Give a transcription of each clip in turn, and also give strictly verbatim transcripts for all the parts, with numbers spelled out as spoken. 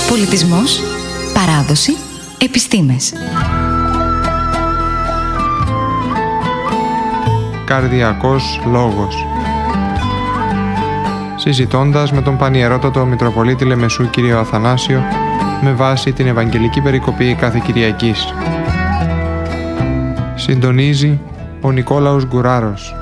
Πολιτισμός, παράδοση, επιστήμες. Καρδιακός λόγος. Συζητώντας με τον Πανιερότατο Μητροπολίτη Λεμεσού κύριο Αθανάσιο με βάση την Ευαγγελική Περικοπή κάθε Κυριακής. Συντονίζει ο Νικόλαος Γκουράρος.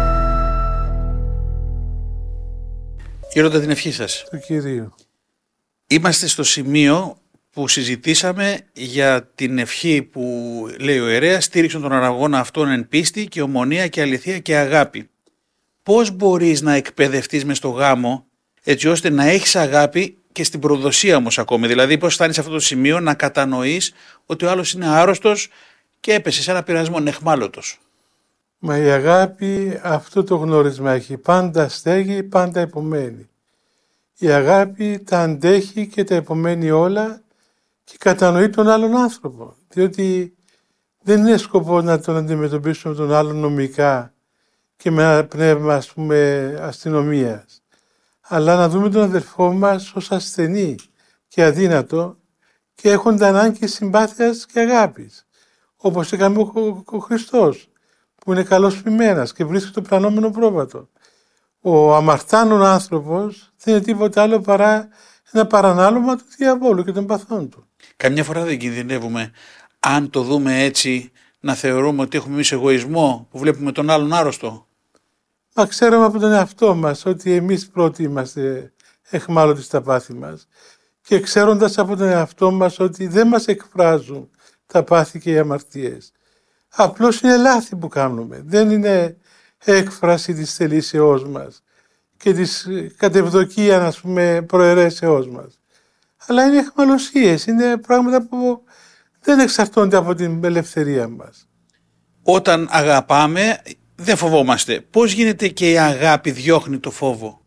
Γέροντα, την ευχή σας. Του Κυρίου. Είμαστε στο σημείο που συζητήσαμε για την ευχή που λέει ο ιερέας, στήριξον τον αραγώνα αυτόν εν πίστη και ομονία και αληθεία και αγάπη. Πώς μπορείς να εκπαιδευτείς μες στο γάμο έτσι ώστε να έχεις αγάπη και στην προδοσία όμως ακόμη? Δηλαδή πώς φτάνεις σε αυτό το σημείο να κατανοείς ότι ο άλλος είναι άρρωστος και έπεσε σε ένα πειρασμό, νεχμάλωτος? Μα η αγάπη αυτό το γνώρισμα έχει. Πάντα στέγει, πάντα επομένει. Η αγάπη τα αντέχει και τα επομένει όλα και κατανοεί τον άλλον άνθρωπο. Διότι δεν είναι σκοπό να τον αντιμετωπίσουμε τον άλλον νομικά και με ένα πνεύμα, ας πούμε, αστυνομίας. Αλλά να δούμε τον αδελφό μας ως ασθενή και αδύνατο και έχοντα ανάγκη συμπάθειας και αγάπης. Όπως έκανε ο, ο Χριστός, που είναι καλός ποιμένας και βρίσκει το πλανόμενο πρόβατο. Ο αμαρτάνων άνθρωπος δεν είναι τίποτα άλλο παρά ένα παρανάλωμα του διαβόλου και των παθών του. Καμιά φορά δεν κινδυνεύουμε, αν το δούμε έτσι, να θεωρούμε ότι έχουμε εμείς εγωισμό που βλέπουμε τον άλλον άρρωστο? Μα ξέρουμε από τον εαυτό μας ότι εμείς πρώτοι είμαστε εχμάλωτοι στα πάθη μας και ξέροντας από τον εαυτό μας ότι δεν μας εκφράζουν τα πάθη και οι αμαρτίες. Απλώς είναι λάθη που κάνουμε. Δεν είναι έκφραση της θελήσεώς μας και της κατευδοκία, ας πούμε, προαιρέσεώς μας. Αλλά είναι αιχμαλωσίες, είναι πράγματα που δεν εξαρτώνται από την ελευθερία μας. Όταν αγαπάμε δεν φοβόμαστε. Πώς γίνεται και η αγάπη διώχνει το φόβο?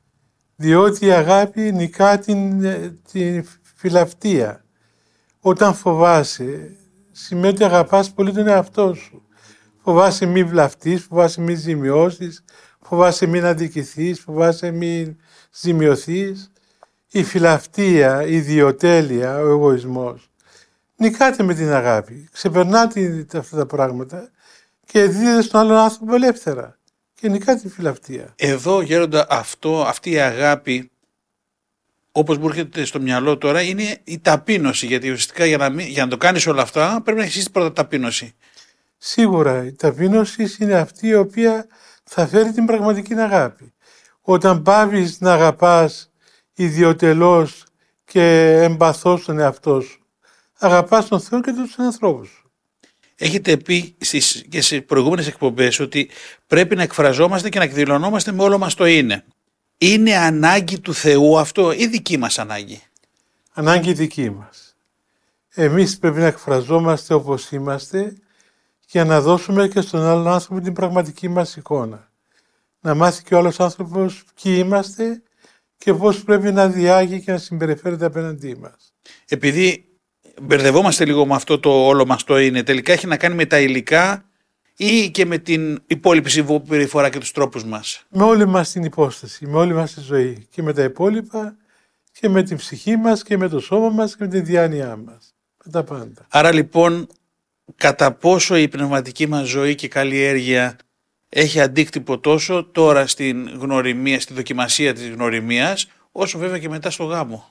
Διότι η αγάπη νικά την, την φιλαυτία. Όταν φοβάσαι, σημαίνει ότι αγαπάς πολύ τον εαυτό σου. Φοβάσαι μη βλαφτείς, φοβάσαι μη ζημιώσεις, φοβάσαι μην αδικηθείς, φοβάσαι μην ζημιωθείς. Η φιλαυτία, η ιδιοτέλεια, ο εγωισμός νικάται με την αγάπη. Ξεπερνάτε αυτά τα πράγματα και δίδεται στον άλλον άνθρωπο ελεύθερα και νικάται τη φιλαυτία. Εδώ, Γέροντα, αυτό, αυτή η αγάπη, όπως μου έρχεται στο μυαλό τώρα, είναι η ταπείνωση. Γιατί ουσιαστικά για να, μην, για να το κάνεις όλα αυτά πρέπει να έχεις πρώτα ταπείνωση. Σίγουρα η ταπείνωση είναι αυτή η οποία θα φέρει την πραγματική αγάπη. Όταν πάβεις να αγαπάς ιδιωτελώς και εμπαθώς τον εαυτό σου, αγαπάς τον Θεό και τους ανθρώπους σου. Έχετε πει στις, και σε προηγούμενες εκπομπές ότι πρέπει να εκφραζόμαστε και να εκδηλωνόμαστε με όλο μας το είναι. Είναι ανάγκη του Θεού αυτό ή δική μας ανάγκη? Ανάγκη δική μας. Εμείς πρέπει να εκφραζόμαστε όπως είμαστε για να δώσουμε και στον άλλον άνθρωπο την πραγματική μας εικόνα. Να μάθει και ο άλλος άνθρωπος ποιοι είμαστε και πώς πρέπει να διάγει και να συμπεριφέρεται απέναντί μας. Επειδή μπερδευόμαστε λίγο με αυτό το όλο μας το είναι, τελικά έχει να κάνει με τα υλικά ή και με την υπόλοιπη συμπεριφορά και τους τρόπους μας? Με όλη μας την υπόσταση, με όλη μας τη ζωή και με τα υπόλοιπα και με την ψυχή μας και με το σώμα μας και με τη διάνοιά μας. Με τα πάντα. Άρα λοιπόν, κατά πόσο η πνευματική μας ζωή και καλλιέργεια έχει αντίκτυπο τόσο τώρα στην γνωριμία, στη δοκιμασία της γνωριμίας, όσο βέβαια και μετά στο γάμο?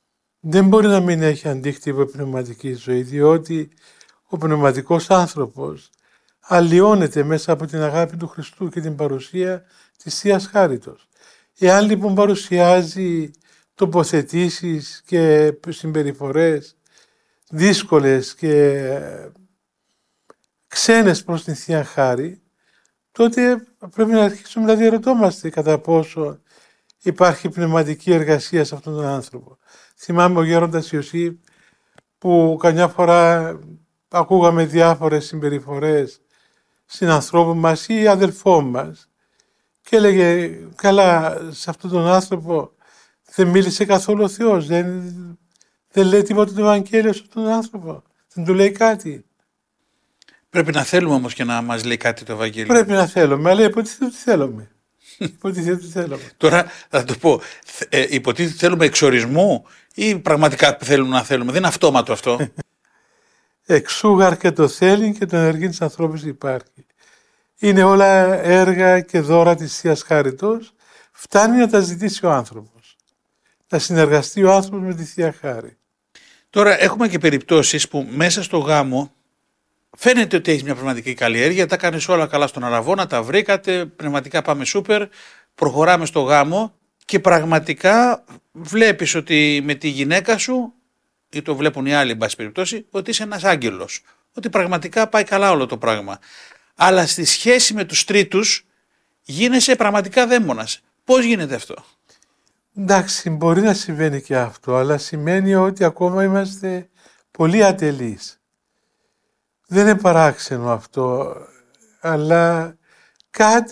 Δεν μπορεί να μην έχει αντίκτυπο η πνευματική ζωή, διότι ο πνευματικός άνθρωπος αλλοιώνεται μέσα από την αγάπη του Χριστού και την παρουσία της Θείας Χάριτος. Εάν λοιπόν παρουσιάζει τοποθετήσεις και συμπεριφορές δύσκολες και ξένες προς την Θεία Χάρη, τότε πρέπει να αρχίσουμε να διαρωτόμαστε κατά πόσο υπάρχει πνευματική εργασία σε αυτόν τον άνθρωπο. Θυμάμαι ο γέροντας Ιωσήφ που καμιά φορά ακούγαμε διάφορες συμπεριφορές συνανθρώπου μας ή αδελφών μας και έλεγε, καλά, σε αυτόν τον άνθρωπο δεν μίλησε καθόλου ο Θεός, δεν, δεν λέει τίποτα το Ευαγγέλιο σε αυτόν τον άνθρωπο, δεν του λέει κάτι. Πρέπει να θέλουμε όμως και να μας λέει κάτι το Ευαγγέλιο. Πρέπει να θέλουμε, αλλά υποτίθεται ότι θέλουμε. Υποτίθεται θέλαμε. Τώρα θα το πω, ε, υποτίθεται θέλουμε εξορισμού ή πραγματικά θέλουμε να θέλουμε, δεν είναι αυτόματο αυτό. Εξούγαρ και το θέλει και το ενεργεί της ανθρώπους υπάρχει. Είναι όλα έργα και δώρα της Θείας Χάριτος, φτάνει να τα ζητήσει ο άνθρωπος. Να συνεργαστεί ο άνθρωπος με τη Θεία Χάρη. Τώρα έχουμε και περιπτώσεις που μέσα στο γάμο φαίνεται ότι έχεις μια πνευματική καλλιέργεια, τα κάνεις όλα καλά στον αραβόνα, τα βρήκατε, πνευματικά πάμε σούπερ, προχωράμε στο γάμο και πραγματικά βλέπεις ότι με τη γυναίκα σου, ή το βλέπουν οι άλλοι εν πάση περιπτώσει, ότι είσαι ένας άγγελος, ότι πραγματικά πάει καλά όλο το πράγμα. Αλλά στη σχέση με τους τρίτους γίνεσαι πραγματικά δαίμονας. Πώς γίνεται αυτό? Εντάξει, μπορεί να συμβαίνει και αυτό, αλλά σημαίνει ότι ακόμα είμαστε πολύ ατελείς. Δεν είναι παράξενο αυτό, αλλά κάτι